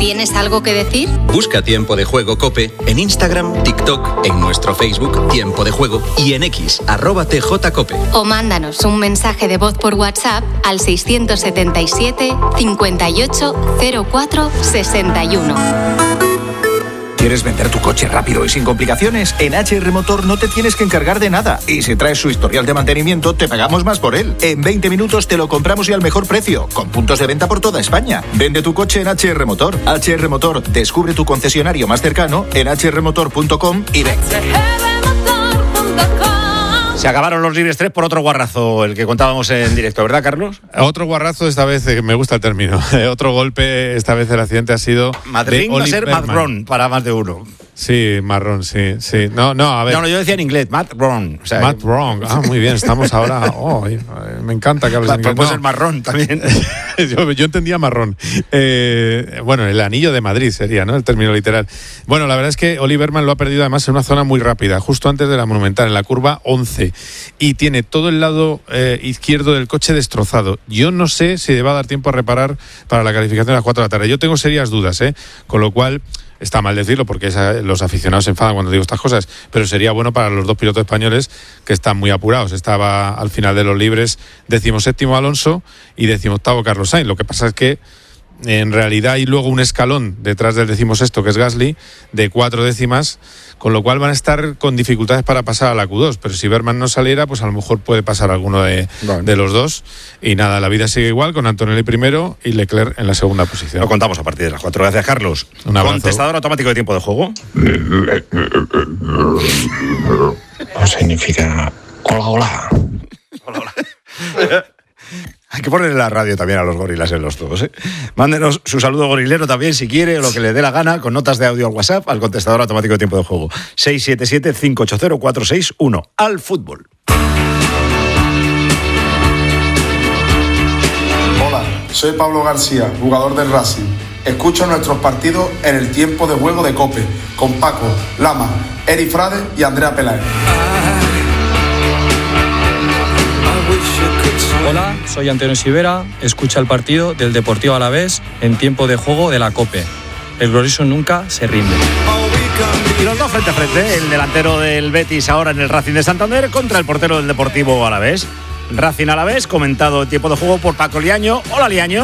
¿Tienes algo que decir? Busca Tiempo de Juego COPE en Instagram, TikTok, en nuestro Facebook Tiempo de Juego y en X, @TJCope. O mándanos un mensaje de voz por WhatsApp al 677 58 04 61. ¿Quieres vender tu coche rápido y sin complicaciones? En HR Motor no te tienes que encargar de nada. Y si traes su historial de mantenimiento, te pagamos más por él. En 20 minutos te lo compramos y al mejor precio, con puntos de venta por toda España. Vende tu coche en HR Motor. HR Motor, descubre tu concesionario más cercano en hrmotor.com y ven. Se acabaron los libres 3 por otro guarrazo, el que contábamos en directo, ¿verdad, Carlos? Otro guarrazo, esta vez, me gusta el término. Otro golpe, esta vez el accidente ha sido Madrid va a ser Matt Brown para más de uno. Sí, marrón, sí. No, a ver. No, yo decía en inglés, Matt Brown. O sea, Matt Brown, muy bien, estamos ahora. Me encanta que hables en inglés. Puede ser marrón también. yo entendía marrón. Bueno, el anillo de Madrid sería, ¿no? El término literal. Bueno, la verdad es que Oli Berman lo ha perdido además en una zona muy rápida, justo antes de la Monumental, en la curva 11. Y tiene todo el lado izquierdo del coche destrozado. Yo no sé si le va a dar tiempo a reparar para la calificación a las 4 de la tarde. Yo tengo serias dudas, con lo cual está mal decirlo porque los aficionados se enfadan cuando digo estas cosas, pero sería bueno para los dos pilotos españoles que están muy apurados. Estaba al final de los libres 17º Alonso y 18º Carlos Sainz. Lo que pasa es que en realidad hay luego un escalón detrás del 16º, que es Gasly, de 4 décimas, con lo cual van a estar con dificultades para pasar a la Q2. Pero si Berman no saliera, pues a lo mejor puede pasar alguno de los dos. Y nada, la vida sigue igual, con Antonelli primero y Leclerc en la segunda posición. Lo contamos a partir de las 4. Gracias, Carlos. Un abrazo. Contestador automático de tiempo de juego. Significa hola. Hay que ponerle la radio también a los gorilas en los tubos, Mándenos su saludo gorilero también, si quiere, o lo que le dé la gana, con notas de audio al WhatsApp, al contestador automático de tiempo de juego. 677-580-461. Al fútbol. Hola, soy Pablo García, jugador del Racing. Escucho nuestros partidos en el tiempo de juego de COPE, con Paco, Lama, Eri Frade y Andrea Peláez. Hola, soy Antonio Sivera, escucha el partido del Deportivo Alavés en tiempo de juego de la COPE. El glorioso nunca se rinde. Y los dos frente a frente, el delantero del Betis ahora en el Racing de Santander contra el portero del Deportivo Alavés. Racing Alavés, comentado en tiempo de juego por Paco Liaño. Hola, Liaño.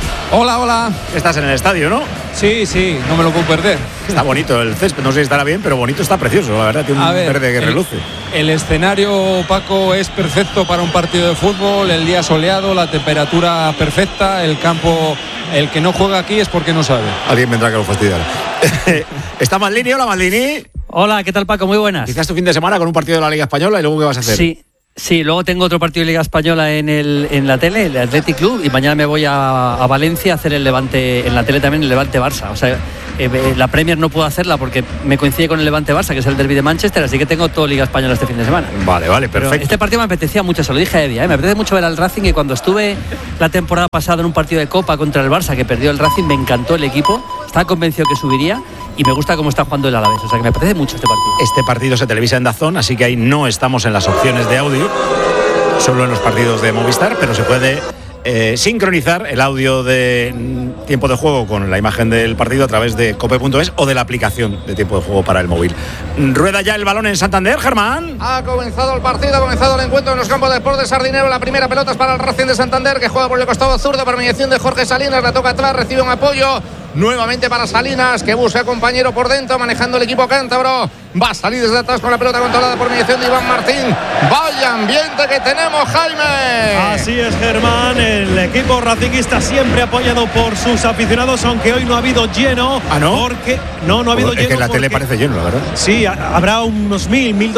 Hola. Estás en el estadio, ¿no? Sí, no me lo puedo perder. Está bonito el césped, no sé si estará bien, pero bonito, está precioso, la verdad, tiene un verde que reluce. El escenario, Paco, es perfecto para un partido de fútbol, el día soleado, la temperatura perfecta, el campo, el que no juega aquí es porque no sabe. Alguien vendrá que lo fastidiará. ¿Está Maldini? Hola, Maldini. Hola, ¿qué tal, Paco? Muy buenas. Quizás tu fin de semana con un partido de la Liga Española y luego ¿qué vas a hacer? Sí, luego tengo otro partido de Liga Española en la tele, el Athletic Club, y mañana me voy a Valencia a hacer el Levante, en la tele también el Levante-Barça. O sea, la Premier no puedo hacerla porque me coincide con el Levante-Barça, que es el derbi de Manchester, así que tengo todo Liga Española este fin de semana. Vale, perfecto. Pero este partido me apetecía mucho, se lo dije a Eddie, me apetece mucho ver al Racing, y cuando estuve la temporada pasada en un partido de Copa contra el Barça, que perdió el Racing, me encantó el equipo, estaba convencido que subiría, y me gusta cómo está jugando el Alavés, o sea que me apetece mucho este partido. Este partido se televisa en DAZN, así que ahí no estamos en las opciones de audio, solo en los partidos de Movistar, pero se puede sincronizar el audio de tiempo de juego con la imagen del partido a través de cope.es o de la aplicación de tiempo de juego para el móvil. Rueda ya el balón en Santander, Germán. Ha comenzado el partido, ha comenzado el encuentro en los campos de Deportes Sardinero. La primera pelota es para el Racing de Santander, que juega por el costado zurdo por mediación de Jorge Salinas, la toca atrás, recibe un apoyo nuevamente para Salinas, que busca compañero por dentro, manejando el equipo cántabro. Va a salir desde atrás con la pelota controlada por mediación de Iván Martín. Vaya ambiente que tenemos, Jaime. Así es, Germán. El equipo racinguista siempre apoyado por sus aficionados, aunque hoy no ha habido lleno. ¿Ah, no? Porque no ha habido lleno. Es que en la tele parece lleno, la verdad. Sí, habrá unos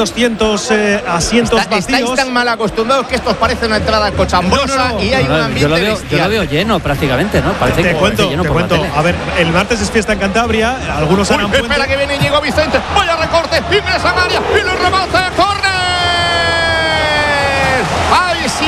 1.200 asientos vacíos. Estáis tan mal acostumbrados que estos parecen una entrada cochambrosa y hay un ambiente yo lo veo lleno prácticamente, ¿no? Parece te cuento. A ver, el martes es fiesta en Cantabria. Algunos harán puente. Espera que viene Íñigo Vicente. Vaya recorte, ingresa en área y lo remate. ¡Córner! ¡Ay, si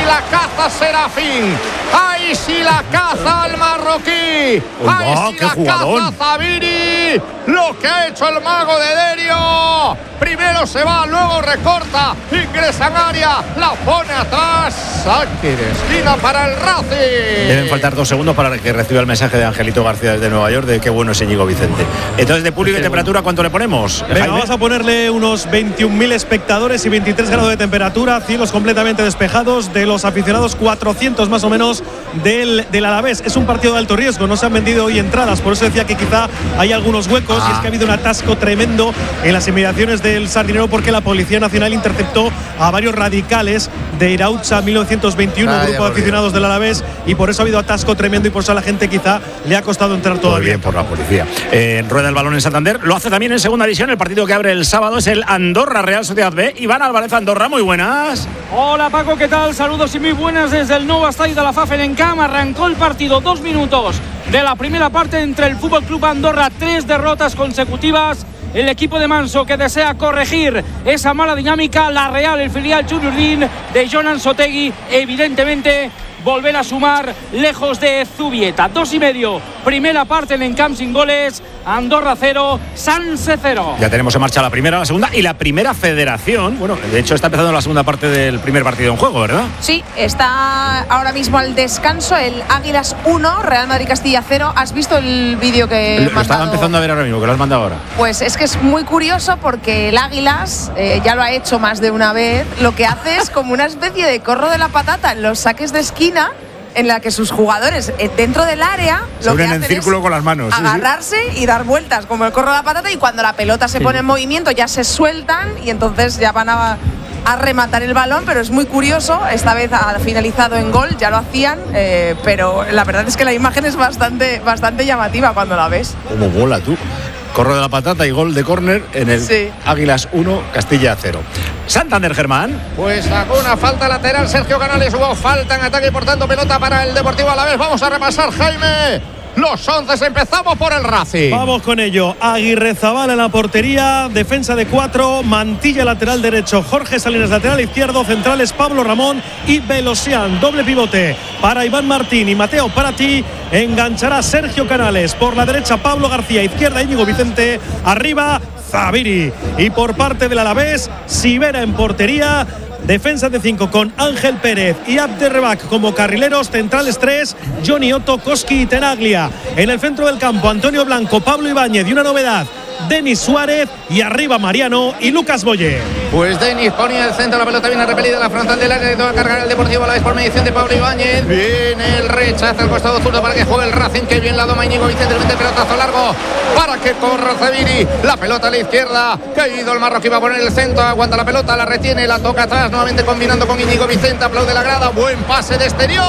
si la caza Serafín! ¡Ay, si la caza el marroquí! ¡Ay, si la caza Zabiri! ¡Lo que ha hecho el mago de Derio! Primero se va, luego recorta, ingresa en área, la pone atrás. Saque de esquina para el Racing. Deben faltar 2 segundos para que reciba el mensaje de Angelito García desde Nueva York de qué bueno es Íñigo Vicente. Entonces, de público y temperatura, ¿cuánto le ponemos? Venga, vamos a ponerle unos 21.000 espectadores y 23 grados de temperatura, cielos completamente despejados, de los aficionados 400 más o menos del Alavés. Es un partido de alto riesgo, no se han vendido hoy entradas, por eso decía que quizá hay algunos huecos, y es que ha habido un atasco tremendo en las inmediaciones del Sardinero porque la Policía Nacional interceptó a varios radicales de Irautza 1921, grupo de aficionados del Alavés, y por eso ha habido atasco tremendo y por eso a la gente quizá le ha costado entrar todavía. Muy bien por la policía. Rueda el balón en Santander, lo hace también en segunda división. El partido que abre el sábado es el Andorra Real Sociedad B. Iván Álvarez, Andorra, muy buenas. Hola Paco, ¿qué tal? Saludos y muy buenas desde el nuevo estadio de la FAF en Encam. Arrancó el partido, 2 minutos de la primera parte entre el Fútbol Club Andorra, 3 derrotas consecutivas. El equipo de Manso que desea corregir esa mala dinámica. La Real, el filial Juniordin de Jonan Sotegui, evidentemente volver a sumar lejos de Zubieta. 2:30, primera parte en Encamp sin goles. Andorra 0, Sanse 0. Ya tenemos en marcha la primera, la segunda y la primera federación. Bueno, de hecho está empezando la segunda parte del primer partido en juego, ¿verdad? Sí, está ahora mismo al descanso el Águilas 1, Real Madrid Castilla 0. ¿Has visto el vídeo que lo estaba empezando a ver ahora mismo, que lo has mandado ahora? Pues es que es muy curioso porque el Águilas ya lo ha hecho más de una vez. Lo que hace es como una especie de corro de la patata en los saques de esquina, en la que sus jugadores dentro del área se unen en círculo con las manos, agarrarse y dar vueltas como el corro de la patata, y cuando la pelota se pone en movimiento ya se sueltan y entonces ya van a rematar el balón. Pero es muy curioso, esta vez ha finalizado en gol, ya lo hacían, pero la verdad es que la imagen es bastante llamativa cuando la ves. Como bola tú. Corro de la patata y gol de córner en el Águilas 1, Castilla 0. Santander, Germán. Pues sacó una falta lateral Sergio Canales, hubo falta en ataque y por tanto pelota para el Deportivo Alavés. Vamos a repasar, Jaime, los 11. Empezamos por el Racing. Vamos con ello. Aguirrezabal en la portería, defensa de 4, Mantilla lateral derecho, Jorge Salinas lateral izquierdo, centrales Pablo Ramón y Belosian. Doble pivote para Iván Martín y Mateo Prati. Enganchará Sergio Canales por la derecha, Pablo García, izquierda Íñigo Vicente, arriba Zabiri. Y por parte del Alavés, Sivera en portería. Defensa de 5 con Ángel Pérez y Abderrebac como carrileros, centrales 3, Johnny Otto, Koski y Tenaglia. En el centro del campo, Antonio Blanco, Pablo Ibáñez y una novedad, Denis Suárez, y arriba Mariano y Lucas Boye. Pues Denis ponía el centro, la pelota viene repelida a la frontal del área, que va a cargar el Deportivo Alavés por mediación de Pablo Ibáñez. Viene el rechazo al costado zurdo para que juegue el Racing, que bien la doma Íñigo Vicente, el pelotazo largo para que corra Zabiri. La pelota a la izquierda, caído el marroquí, va a poner el centro, aguanta la pelota, la retiene, la toca atrás, nuevamente combinando con Íñigo Vicente, aplaude la grada, buen pase de exterior.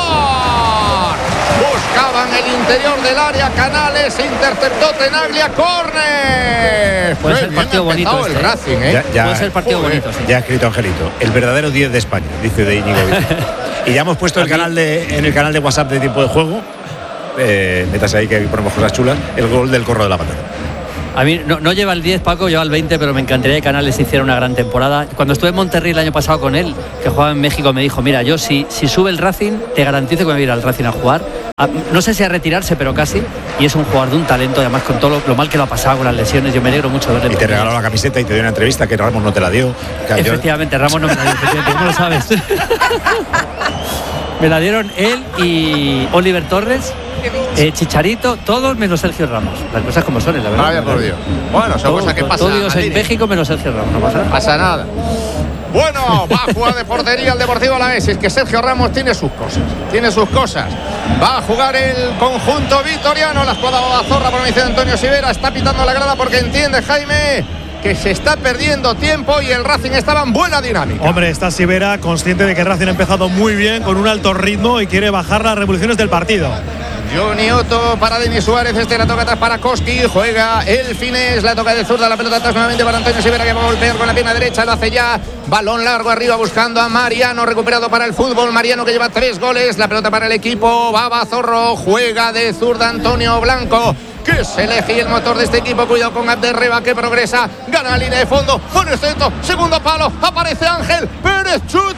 Buscaban el interior del área, Canales, interceptó Tenaglia, córner. Puede ser partido bonito el Racing, puede ser partido bonito, sí. Ya ha escrito Angelito, el verdadero 10 de España, dice de Íñigo Vicente. Y ya hemos puesto en el canal de WhatsApp de Tiempo de Juego, métase ahí que ponemos cosas chulas, el gol del corro de la patata. A mí no lleva el 10, Paco, lleva el 20, pero me encantaría que Canales hiciera una gran temporada. Cuando estuve en Monterrey el año pasado con él, que jugaba en México, me dijo, mira, yo si sube el Racing, te garantizo que me voy a ir al Racing a jugar. No sé si a retirarse, pero casi. Y es un jugador de un talento, además con todo lo mal que lo ha pasado con las lesiones. Yo me alegro mucho de verle. Y te regaló la camiseta y te dio una entrevista que Ramos no te la dio. Efectivamente, Ramos no me la dio, ¿cómo lo sabes? Me la dieron él y Oliver Torres, Chicharito, todos menos Sergio Ramos. Las cosas como son, la verdad. Vaya por Dios. Bueno, son cosas que pasan. Todos en México menos Sergio Ramos, no pasa nada. Pasa nada. Bueno, va a jugar de portería el Deportivo Alavés. Es que Sergio Ramos tiene sus cosas. Va a jugar el conjunto vitoriano. La escuadra Zorra por mediación de Antonio Sivera. Está pitando la grada porque entiende, Jaime, que se está perdiendo tiempo y el Racing estaba en buena dinámica. Hombre, está Sivera consciente de que el Racing ha empezado muy bien, con un alto ritmo, y quiere bajar las revoluciones del partido. Johnny Otto para Denis Suárez, la toca atrás para Koski, juega el Finés, la toca de zurda, la pelota atrás nuevamente para Antonio Sivera, que va a golpear con la pierna derecha, lo hace ya, balón largo arriba buscando a Mariano, recuperado para el fútbol, Mariano que lleva 3 goles, la pelota para el equipo, Baba Zorro, juega de zurda Antonio Blanco, que se elige el motor de este equipo. Cuidado con Abderreba, que progresa, gana la línea de fondo, con el centro, segundo palo, aparece Ángel Pérez,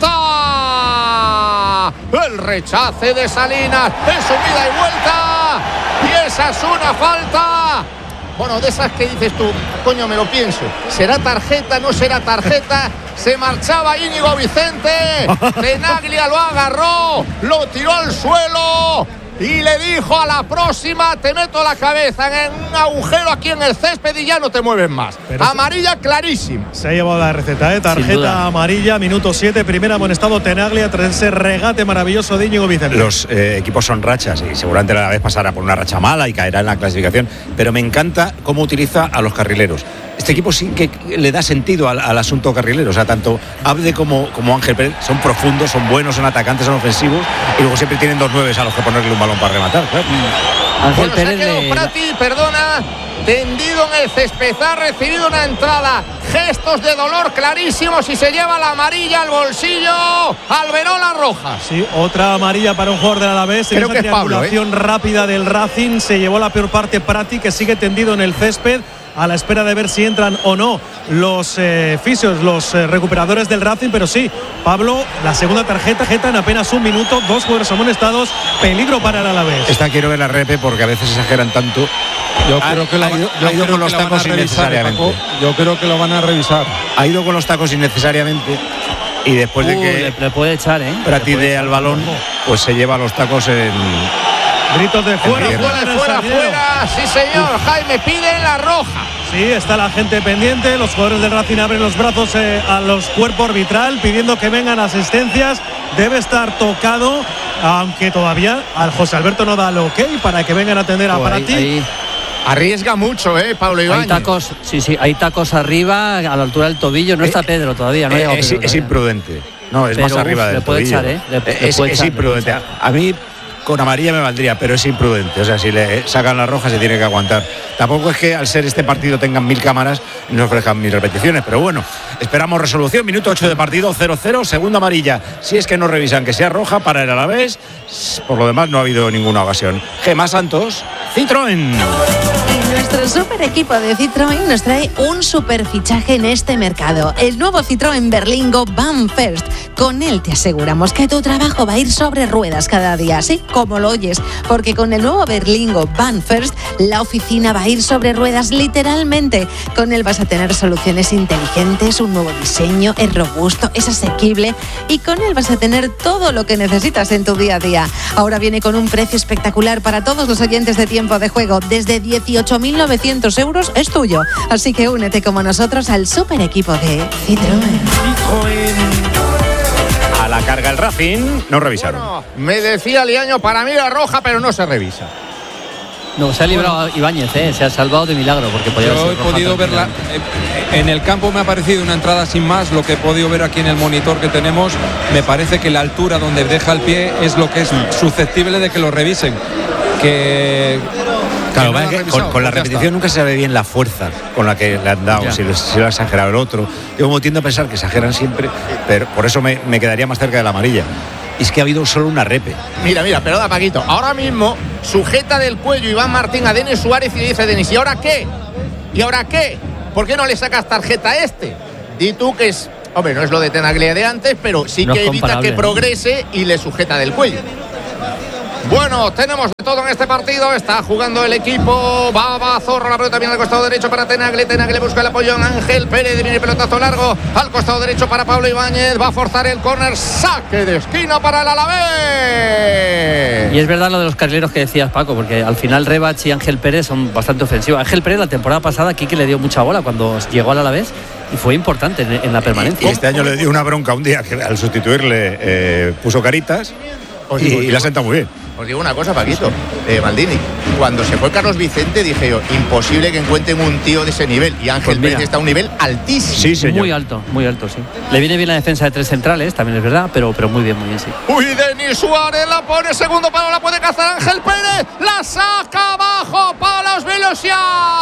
chuta. El rechace de Salinas en su ida y vuelta, y esa es una falta. Bueno, de esas que dices tú, coño, me lo pienso. ¿Será tarjeta? ¿No será tarjeta? Se marchaba Íñigo Vicente. Tenaglia lo agarró, lo tiró al suelo y le dijo: a la próxima te meto la cabeza en un agujero aquí en el césped y ya no te mueves más. Pero amarilla clarísima. Se ha llevado la receta, tarjeta amarilla, minuto 7, primera amonestado Tenaglia tras ese regate maravilloso de Íñigo Vicente. Los equipos son rachas y seguramente la vez pasará por una racha mala y caerá en la clasificación, pero me encanta cómo utiliza a los carrileros. Este equipo sí que le da sentido al asunto carrilero, o sea, tanto Abde como Ángel Pérez son profundos, son buenos, son atacantes, son ofensivos, y luego siempre tienen 2 9s a los que ponerle un balón para rematar, claro. Ángel Pérez se ha quedado Prati, tendido en el césped, ha recibido una entrada, gestos de dolor clarísimos y se lleva la amarilla al bolsillo. Alberola roja. Sí, otra amarilla para un jugador del Alavés. Creo que es Pablo, triangulación rápida del Racing, se llevó la peor parte Prati, que sigue tendido en el césped a la espera de ver si entran o no los fisios, los recuperadores del Racing. Pero sí, Pablo, la segunda tarjeta en apenas un minuto, 2 jugadores amonestados, peligro para el Alavés. Esta quiero ver la repe porque a veces exageran tanto. Yo creo que ha ido con los tacos innecesariamente. Yo creo que lo van a revisar. Ha ido con los tacos innecesariamente y después de que le puede echar, Prati dé al balón, pues se lleva los tacos en... Gritos de fuera, fuera, sí señor. Jaime pide la roja. Sí, está la gente pendiente, los jugadores del Racing abren los brazos a los cuerpos arbitral pidiendo que vengan asistencias. Debe estar tocado, aunque todavía al José Alberto no da el ok para que vengan a atender a Prati. Arriesga mucho, Pablo Ibáñez. Hay tacos, hay tacos arriba a la altura del tobillo. No está Pedro todavía, no es imprudente. No, es más arriba del tobillo. Es imprudente. A mí con amarilla me valdría, pero es imprudente. O sea, si le sacan la roja se tiene que aguantar. Tampoco es que al ser este partido tengan 1000 cámaras y no ofrezcan 1000 repeticiones, pero bueno, esperamos resolución. Minuto 8 de partido, 0-0, segunda amarilla. Si es que no revisan que sea roja para el Alavés. Por lo demás no ha habido ninguna ocasión. Gemma Santos, Citroën. Nuestro super equipo de Citroën nos trae un super fichaje en este mercado. El nuevo Citroën Berlingo Van First. Con él te aseguramos que tu trabajo va a ir sobre ruedas cada día, así como lo oyes, porque con el nuevo Berlingo Van First la oficina va a ir sobre ruedas literalmente. Con él vas a tener soluciones inteligentes, un nuevo diseño, es robusto, es asequible y con él vas a tener todo lo que necesitas en tu día a día. Ahora viene con un precio espectacular para todos los oyentes de Tiempo de Juego. Desde 18.900 euros es tuyo. Así que únete como nosotros al super equipo de Citroën. A la carga el Racing, no revisaron. Bueno, me decía Liaño, para mí la roja, pero no se revisa. No, se ha librado Ibáñez, se ha salvado de milagro porque podía Yo he podido verla en el campo, me ha parecido una entrada sin más. Lo que he podido ver aquí en el monitor que tenemos, me parece que la altura donde deja el pie es lo que es susceptible de que lo revisen. Claro, con la repetición nunca se ve bien la fuerza con la que le han dado, si lo ha exagerado el otro. Yo como tiendo a pensar que exageran siempre, pero por eso me quedaría más cerca de la amarilla. Y es que ha habido solo una repe. Mira, perdona Paquito. Ahora mismo sujeta del cuello Iván Martín a Denis Suárez y dice: Denis, ¿y ahora qué? ¿Y ahora qué? ¿Por qué no le sacas tarjeta a este? Di tú que es... Hombre, no es lo de Tenaglia de antes, pero sí no que evita que progrese y le sujeta del cuello. Bueno, tenemos de todo en este partido. Está jugando el equipo. Va Zorro, la pelota viene al costado derecho para Tenaglia. Tenaglia busca el apoyo en Ángel Pérez. Viene el pelotazo largo al costado derecho para Pablo Ibáñez. Va a forzar el córner. Saque de esquina para el Alavés. Y es verdad lo de los carrileros que decías, Paco, porque al final Rebach y Ángel Pérez son bastante ofensivos. Ángel Pérez la temporada pasada aquí que le dio mucha bola cuando llegó al Alavés y fue importante en la permanencia. Y este año le dio una bronca un día que al sustituirle puso caritas y la senta muy bien. Os digo una cosa, Paquito, Maldini, cuando se fue Carlos Vicente dije yo, imposible que encuentren un tío de ese nivel, y Ángel Pérez está a un nivel altísimo. Sí, señor. Muy alto, sí. Le viene bien la defensa de 3 centrales, también es verdad, pero muy bien, sí. Uy, Denis Suárez la pone, segundo palo, la puede cazar Ángel Pérez, la saca abajo, palos Vilosian.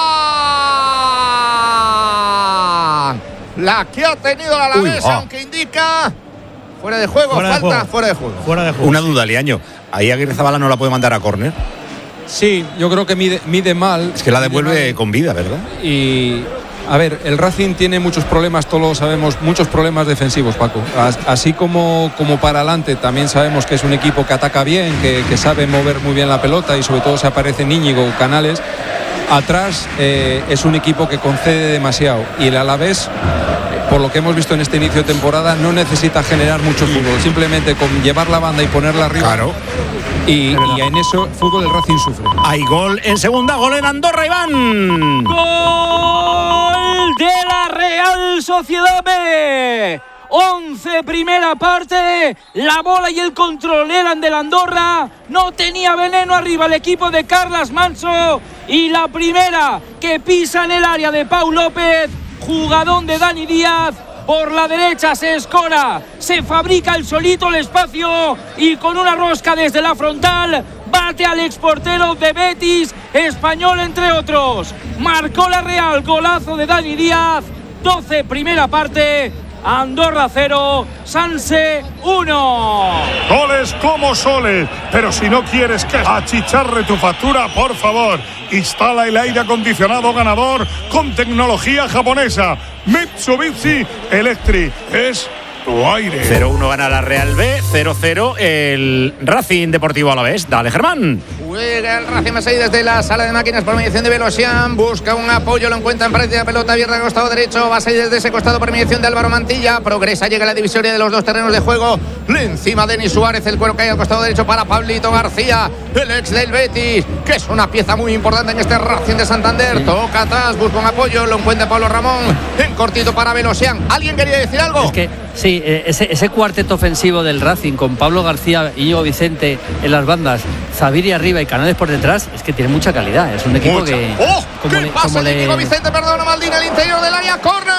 La que ha tenido la Alavés, aunque indica fuera de juego, fuera de juego. Una duda, Liaño. ¿Ahí Aguirrezabala no la puede mandar a córner? Sí, yo creo que mide mal. Es que la devuelve con vida, ¿verdad? Y a ver, el Racing tiene muchos problemas, todos lo sabemos, muchos problemas defensivos, Paco. Así como para adelante, también sabemos que es un equipo que ataca bien, que sabe mover muy bien la pelota y sobre todo se aparece Íñigo, Canales. Atrás es un equipo que concede demasiado y el Alavés, por lo que hemos visto en este inicio de temporada, no necesita generar mucho fútbol, simplemente con llevar la banda y ponerla arriba. Claro. Y en eso fútbol el Racing sufre. Hay gol en segunda, gol en Andorra, Iván. Gol de la Real Sociedad B. 11 primera parte, la bola y el control eran del Andorra, no tenía veneno arriba el equipo de Carlas Manso y la primera que pisa en el área de Pau López, jugadón de Dani Díaz, por la derecha se escora, se fabrica el solito el espacio y con una rosca desde la frontal bate al exportero de Betis, Español entre otros, marcó la Real, golazo de Dani Díaz, 12 primera parte, Andorra 0, Sanse 1. Goles como soles, pero si no quieres que achicharre tu factura, por favor, instala el aire acondicionado ganador con tecnología japonesa. Mitsubishi Electric es tu aire. 0-1 gana la Real B, 0-0 el Racing Deportivo Alavés. Dale, Germán. Juega el Racing Masai desde la sala de máquinas por mediación de Velosian, busca un apoyo, lo encuentra en práctica, pelota abierta al costado derecho, va a salir desde ese costado por mediación de Álvaro Mantilla, progresa, llega a la divisoria de los dos terrenos de juego, encima Denis Suárez, el cuero cae al costado derecho para Pablito García, el ex del Betis, que es una pieza muy importante en este Racing de Santander, toca atrás, busca un apoyo, lo encuentra Pablo Ramón, en cortito para Velosian. ¿Alguien quería decir algo? Es que sí, ese cuarteto ofensivo del Racing con Pablo García, Íñigo Vicente en las bandas, Zaviri arriba y Canales por detrás, es que tiene mucha calidad. Es un equipo que. ¡Oh! ¿Qué pasa, Íñigo Vicente? Perdona, Maldini, al interior del área. ¡Córner!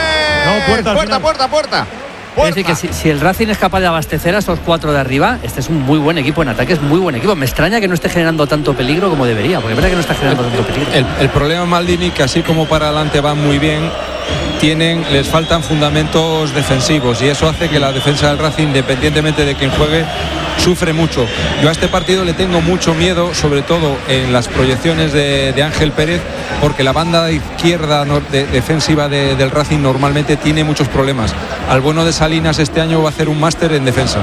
No, puerta. Es decir, que si el Racing es capaz de abastecer a esos cuatro de arriba, este es un muy buen equipo en ataque, es muy buen equipo. Me extraña que no esté generando tanto peligro como debería, porque es verdad que no está generando tanto peligro. El problema, Maldini, que así como para adelante van muy bien, les faltan fundamentos defensivos y eso hace que la defensa del Racing, independientemente de quien juegue, sufre mucho. Yo a este partido le tengo mucho miedo, sobre todo en las proyecciones de Ángel Pérez, porque la banda izquierda defensiva del Racing normalmente tiene muchos problemas. Al bueno de Salinas este año va a hacer un máster en defensa.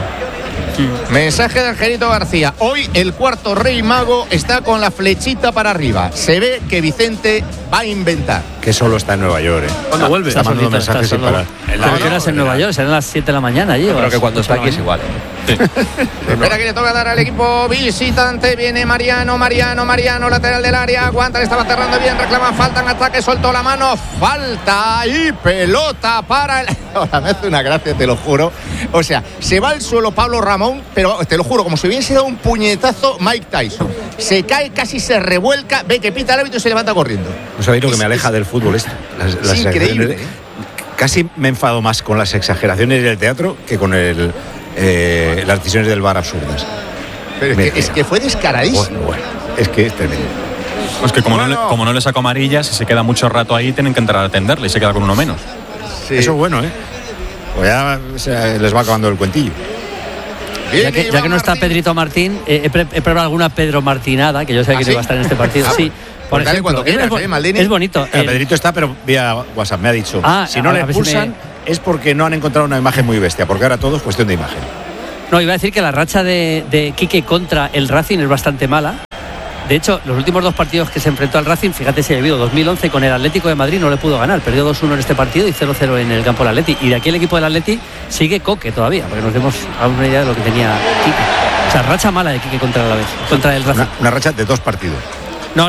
Mensaje de Angelito García. Hoy el cuarto rey mago está con la flechita para arriba. Se ve que Vicente va a inventar. Que solo está en Nueva York. ¿Cuándo vuelve? Está mandando mensajes sin parar. ¿Pero qué horas en Nueva York? ¿Serán las 7 de la mañana allí? Creo que cuando está aquí es igual. Espera que le toca dar al equipo visitante. Viene Mariano, lateral del área. Aguanta, le estaba cerrando bien. Reclama falta en ataque. Soltó la mano. Falta y pelota para el. Ahora me hace una gracia, te lo juro. O sea, se va al suelo Pablo Ramón, pero te lo juro, como si hubiese dado un puñetazo Mike Tyson. Se cae, casi se revuelca. Ve que pita el árbitro y se levanta corriendo. No sabéis lo que me aleja del fútbol esto. Es increíble. Casi me enfado más con las exageraciones del teatro que con las decisiones del VAR absurdas. Pero es que fue descaradísimo. Bueno, es que es tremendo. Pues que como no le saco amarillas, si se queda mucho rato ahí, tienen que entrar a atenderle y se queda con uno menos. Sí. Eso es bueno, ¿eh? Pues ya les va acabando el cuentillo. Ya que no está Pedrito Martín, he preparado alguna Pedro Martinada, que yo sé que no iba a estar en este partido. Sí. Por ejemplo, es bonito. Pedrito está, pero vía WhatsApp me ha dicho. Si no le expulsan es porque no han encontrado una imagen muy bestia, porque ahora todo es cuestión de imagen. No, iba a decir que la racha de Quique contra el Racing es bastante mala. De hecho, los últimos dos partidos que se enfrentó al Racing, fíjate si ha habido 2011 con el Atlético de Madrid, no le pudo ganar, perdió 2-1 en este partido y 0-0 en el campo del Atleti. Y de aquí el equipo del Atleti sigue Coque todavía, porque nos demos a una idea de lo que tenía Quique. O sea, racha mala de Quique contra el Alavés, contra el Racing. Una racha de 2 partidos. No,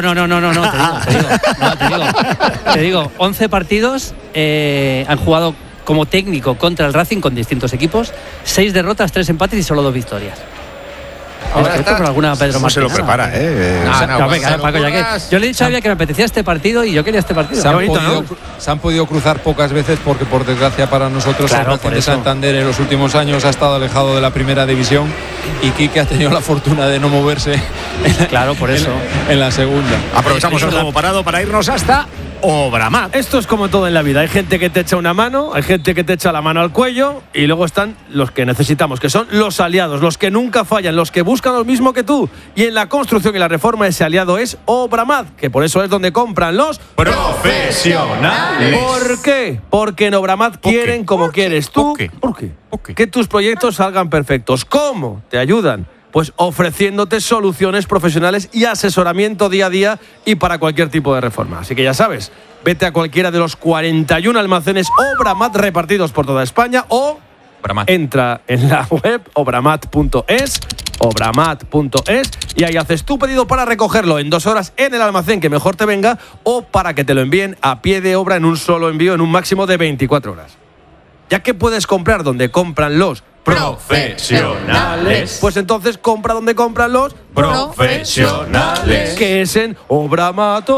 te digo, 11 partidos han jugado como técnico contra el Racing con distintos equipos, 6 derrotas, 3 empates y solo 2 victorias. Ahora está con alguna Pedro Martín. Se lo prepara, Paco, ya que yo le he dicho a Avia que me apetecía este partido y yo quería este partido. Se han podido cruzar pocas veces porque, por desgracia para nosotros, el Racing de Santander en los últimos años ha estado alejado de la primera división y Quique ha tenido la fortuna de no moverse por eso en la segunda. Aprovechamos el juego parado para irnos hasta Obramat. Esto es como todo en la vida. Hay gente que te echa una mano, hay gente que te echa la mano al cuello y luego están los que necesitamos, que son los aliados, los que nunca fallan, los que buscan lo mismo que tú. Y en la construcción y la reforma ese aliado es Obramat, que por eso es donde compran los profesionales. ¿Por qué? Porque en Obramat quieren como quieres tú. ¿Por qué? Que tus proyectos salgan perfectos. ¿Cómo? Te ayudan. Pues ofreciéndote soluciones profesionales y asesoramiento día a día y para cualquier tipo de reforma. Así que ya sabes, vete a cualquiera de los 41 almacenes Obramat repartidos por toda España o entra en la web obramat.es y ahí haces tu pedido para recogerlo en 2 horas en el almacén que mejor te venga o para que te lo envíen a pie de obra en un solo envío en un máximo de 24 horas. Ya que puedes comprar donde compran los profesionales, pues entonces compra donde compran los profesionales, que es en Obramat.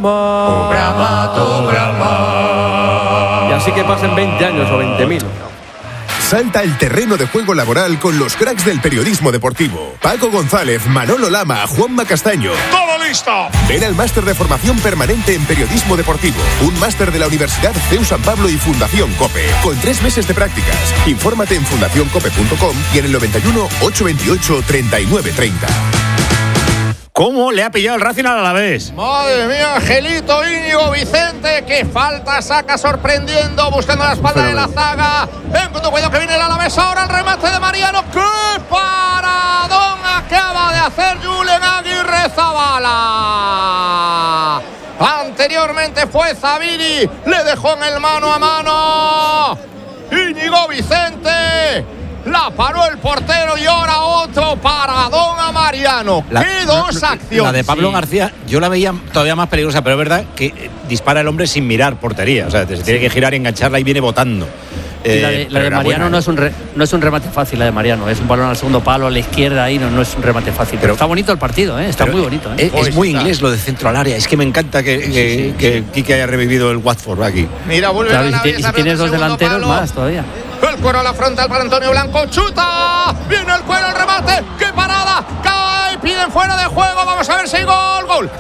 Y así que pasen 20 años o 20.000. Salta al terreno de juego laboral con los cracks del periodismo deportivo. Paco González, Manolo Lama, Juanma Castaño. ¡Todo listo! Ven al máster de formación permanente en periodismo deportivo. Un máster de la Universidad CEU San Pablo y Fundación COPE. Con 3 meses de prácticas. Infórmate en fundacioncope.com y en el 91 828 3930. ¿Cómo le ha pillado el Racing al Alavés? Madre mía, Angelito, Íñigo, Vicente, qué falta saca sorprendiendo, buscando la espalda de la zaga. Ven con tu cuidado que viene el Alavés ahora, el remate de Mariano. ¡Qué paradón acaba de hacer Julen Aguirre Zabala! Anteriormente fue Zabiri, le dejó en el mano a mano. Íñigo Vicente. La paró el portero y ahora otro paradón a Mariano. ¡Qué dos acciones! La de Pablo García yo la veía todavía más peligrosa, pero es verdad que dispara el hombre sin mirar portería. O sea, se tiene que girar y engancharla y viene botando. La de Mariano no es un remate fácil, la de Mariano. Es un balón al segundo palo, a la izquierda, ahí no es un remate fácil. Pero está bonito el partido, está muy bonito. Es muy inglés lo de centro al área. Es que me encanta que Quique haya revivido el Watford aquí. Mira, vuelve a la si tienes 2 delanteros más todavía. El cuero a la frontal para Antonio Blanco. ¡Chuta! Viene el cuero, el remate. ¡Qué parada! ¡Cae! Piden fuera de juego. Vamos a ver si hay gol. ¡Gol!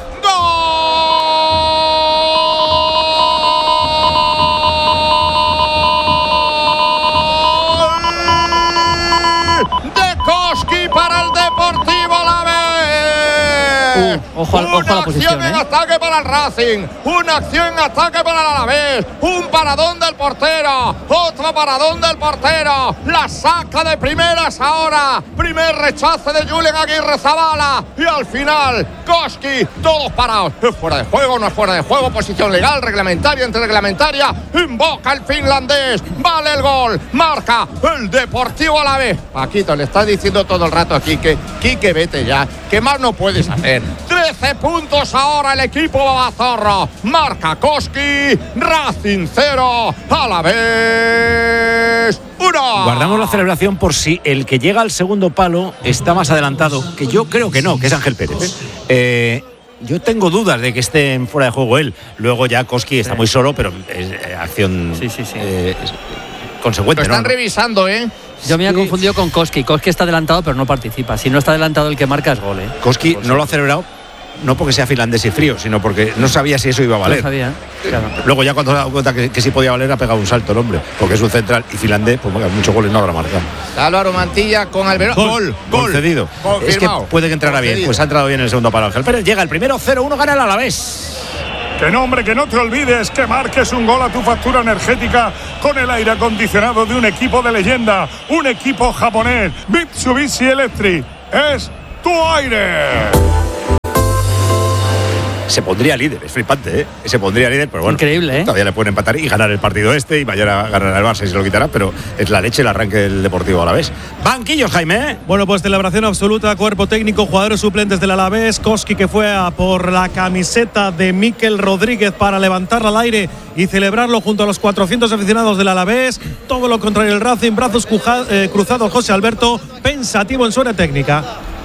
¡Gol! De Koski para el Deportivo Alavés. Ojo a la posición. Una acción en ataque para el Racing. Una acción en ataque para el Alavés. Un paradón del portero. Otro paradón del portero. La saca de primeras ahora. Primer rechace de Julen Aguirre Zabala. Y al final, Koski. Todos parados. ¿Es fuera de juego? ¿No es fuera de juego? Posición legal, reglamentaria, antirreglamentaria. Invoca el finlandés. Vale el gol. Marca el Deportivo Alavés. Paquito, le está diciendo todo el rato aquí que Quique, vete ya. ¿Qué más no puedes hacer? 13 puntos ahora el equipo babazorro. Marca Koski. Racing 0. Alavés 1. Guardamos la celebración por si el que llega al segundo palo está más adelantado, que yo creo que no, que es Ángel Pérez. Yo tengo dudas de que esté en fuera de juego él. Luego ya Koski está muy solo, pero es acción consecuente. Lo están revisando, Yo me había confundido con Koski. Koski está adelantado, pero no participa. Si no está adelantado, el que marca es gol. Koski no lo ha celebrado, no porque sea finlandés y frío, sino porque no sabía si eso iba a valer. No sabía, claro. Luego ya cuando se ha dado cuenta que sí podía valer, ha pegado un salto el hombre, porque es un central y finlandés, pues muchos goles no habrá marcado. Álvaro Mantilla con Alberón. Gol. Concedido. Es que puede que entrara bien, pues ha entrado bien el segundo para Ángel Pérez. Llega el primero, 0-1, gana el Alavés. Que no, hombre, que no te olvides que marques un gol a tu factura energética con el aire acondicionado de un equipo de leyenda, un equipo japonés, Mitsubishi Electric. Es tu aire. Se pondría líder, es flipante, Se pondría líder, pero bueno. Increíble, Todavía le pueden empatar y ganar el partido y mañana ganar el Barça y se lo quitará, pero es la leche el arranque del Deportivo Alavés. Banquillos, Jaime. Bueno, pues celebración absoluta, cuerpo técnico, jugadores suplentes del Alavés. Koski, que fue a por la camiseta de Mikel Rodríguez para levantarla al aire y celebrarlo junto a los 400 aficionados del Alavés. Todo lo contrario el Racing, brazos cruzados José Alberto, pensativo en su área técnica.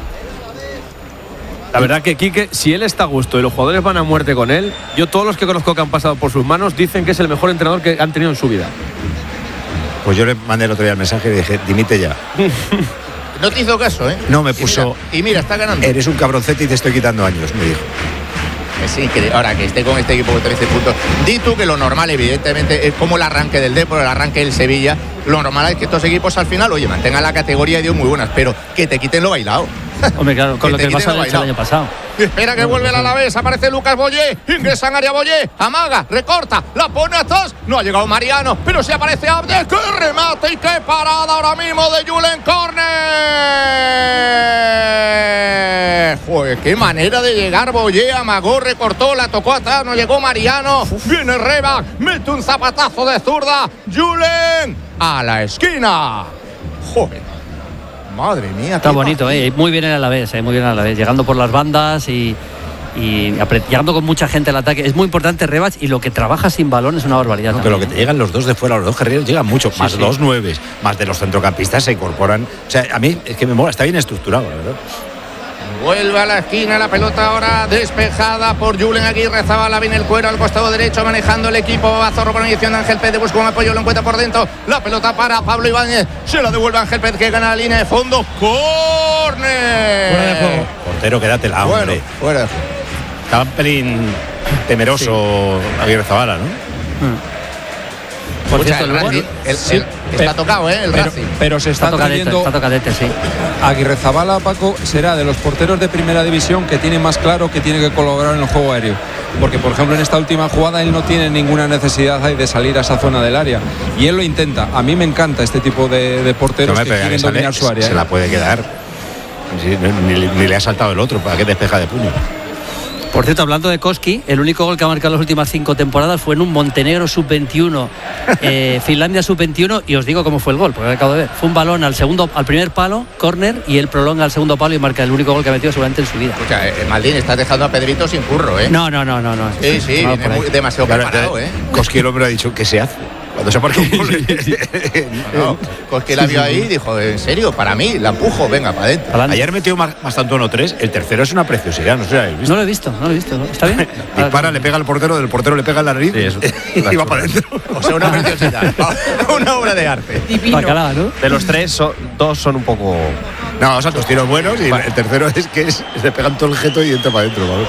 La verdad que Quique, si él está a gusto y los jugadores van a muerte con él, yo todos los que conozco que han pasado por sus manos dicen que es el mejor entrenador que han tenido en su vida. Pues yo le mandé el otro día el mensaje y le dije, dimite ya. No te hizo caso, No, me puso. Y mira, está ganando. Eres un cabroncete y te estoy quitando años, me dijo. Es increíble. Ahora que esté con este equipo con 13 puntos. Di tú que lo normal, evidentemente, es como el arranque del Depor, el arranque del Sevilla. Lo normal es que estos equipos al final, oye, mantengan la categoría y dio muy buenas, pero que te quiten lo bailado. Hombre, claro, con lo que pasó el año pasado. Espera que vuelve el Alavés, aparece Lucas Boyé, ingresa en área Boyé, amaga, recorta, la pone atrás, no ha llegado Mariano, pero sí aparece Abde, qué remate y qué parada ahora mismo de Julen Corner. Joder, qué manera de llegar Boyé, amagó, recortó, la tocó atrás, no llegó Mariano, viene Reba, mete un zapatazo de zurda, Julen a la esquina. Joder. Madre mía. Está bonito, muy bien el Alavés, muy bien el Alavés, llegando por las bandas y llegando con mucha gente al ataque. Es muy importante Rebach, y lo que trabaja sin balón es una barbaridad. No, pero lo que te llegan los dos de fuera, los dos guerreros llegan mucho, sí, más sí. 2 9, más de los centrocampistas se incorporan. O sea, a mí es que me mola, está bien estructurado, la verdad. Vuelve a la esquina, la pelota ahora despejada por Julen Aguirre Zabala, viene el cuero al costado derecho manejando el equipo, va Zorro por mediación de Ángel Pérez, busca un apoyo, lo encuentra por dentro, la pelota para Pablo Ibáñez, se la devuelve Ángel Pérez que gana la línea de fondo, ¡córner! Fuera de juego. Portero, quédatela, hombre. Fuera de juego. Estaba un pelín temeroso Aguirre Zabala, ¿no? Por cierto, está tocado, el Racing. Pero se está trayendo. Está tocadete, sí. Aguirrezabala, Paco, será de los porteros de primera división que tiene más claro que tiene que colaborar en el juego aéreo. Porque, por ejemplo, en esta última jugada él no tiene ninguna necesidad de salir a esa zona del área. Y él lo intenta. A mí me encanta este tipo de porteros que quieren dominar su área. Se la puede quedar. Sí, ni le ha saltado el otro para que despeja de puño. Por cierto, hablando de Koski, el único gol que ha marcado las últimas 5 temporadas fue en un Montenegro sub-21, Finlandia sub-21, y os digo cómo fue el gol, porque acabo de ver. Fue un balón al primer palo, córner, y él prolonga al segundo palo y marca el único gol que ha metido seguramente en su vida. O sea, Maldini, estás dejando a Pedrito sin curro, ¿eh? No. Sí, demasiado preparado, ¿eh? Koski, el hombre, ha dicho que se hace. Cuando se marca un gol. No, Koski la vio ahí y dijo, en serio, para mí, la empujo, venga, para adentro. Ayer metió más tanto 1-3, el tercero es una preciosidad, no sé si lo habéis visto. No lo he visto, ¿no? ¿Está bien? Dispara, le pega al portero, del portero le pega en la nariz y va para adentro. O sea, una preciosidad. Una obra de arte. Bacalá, ¿no? De los 3, 2 son un poco... No, o sea, 2 tiros buenos y el tercero es que le pegan todo el jeto y entra para adentro, ¿vale?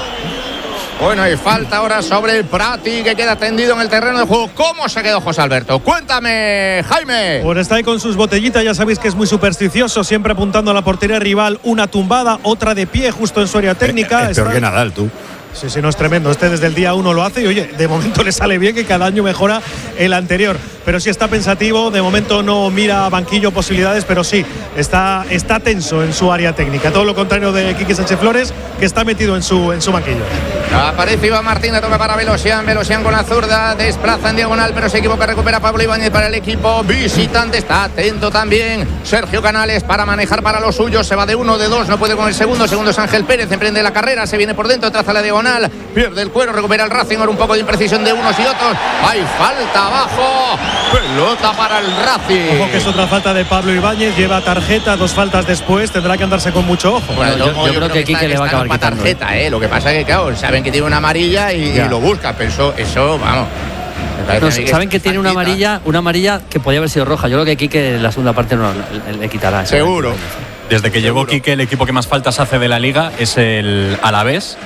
Bueno, y falta ahora sobre el Prati, que queda tendido en el terreno de juego. ¿Cómo se quedó José Alberto? Cuéntame, Jaime. Pues está ahí con sus botellitas, ya sabéis que es muy supersticioso, siempre apuntando a la portería rival, una tumbada, otra de pie justo en su área técnica. Es peor que Nadal, tú. Sí, no, es tremendo. Este desde el día 1 lo hace y, oye, de momento le sale bien, que cada año mejora el anterior. Pero sí está pensativo, de momento no mira a banquillo posibilidades, pero sí, está tenso en su área técnica. Todo lo contrario de Quique Sánchez Flores, que está metido en su banquillo. Aparece Iván Martínez, toca para Velosian con la zurda, desplaza en diagonal, pero se equivoca, recupera Pablo Ibáñez para el equipo visitante. Está atento también Sergio Canales para manejar para los suyos, se va de 1, de 2, no puede con el segundo es Ángel Pérez, emprende la carrera, se viene por dentro, traza la diagonal, pierde el cuero, recupera el Racing, ahora un poco de imprecisión de unos y otros, hay falta abajo, pelota para el Racing. Ojo que es otra falta de Pablo Ibáñez, lleva tarjeta, 2 faltas después, tendrá que andarse con mucho ojo. Bueno, yo creo que Quique le va a acabar quitando tarjeta, lo que pasa es que, claro, saben que tiene una amarilla y lo busca, pero eso vamos. No, saben que tiene una amarilla que podía haber sido roja. Yo creo que Quique en la segunda parte no le quitará. Seguro. Desde que llegó Quique, el equipo que más faltas hace de la liga es el Alavés.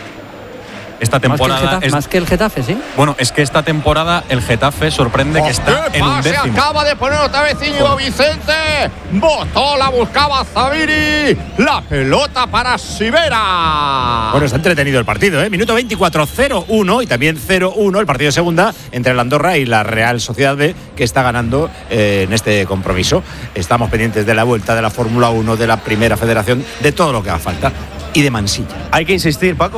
Esta temporada más que el Getafe, ¿sí? Bueno, es que esta temporada el Getafe sorprende que está en un décimo. Acaba de poner otra vez Íñigo Vicente. Botó, la buscaba Zaviri. La pelota para Sivera. Bueno, está entretenido el partido, ¿eh? Minuto 24, 0-1 y también 0-1 el partido de segunda entre el Andorra y la Real Sociedad B, que está ganando en este compromiso. Estamos pendientes de la vuelta de la Fórmula 1, de la Primera Federación, de todo lo que haga falta y de Mansilla. Hay que insistir, Paco.